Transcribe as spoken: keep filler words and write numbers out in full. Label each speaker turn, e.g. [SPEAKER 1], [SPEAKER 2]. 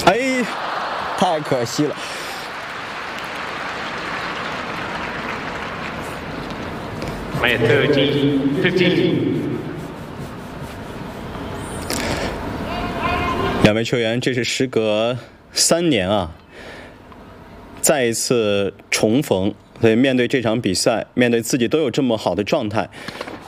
[SPEAKER 1] 哎，太可惜了。
[SPEAKER 2] My thirteen, fifteen.
[SPEAKER 1] 两位球员，这是时隔三年啊，再一次重逢。所以面对这场比赛，面对自己都有这么好的状态，